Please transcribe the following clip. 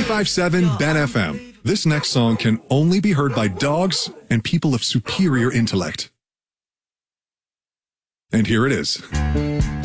95.7 Ben FM. This next song can only be heard by dogs and people of superior intellect. And here it is.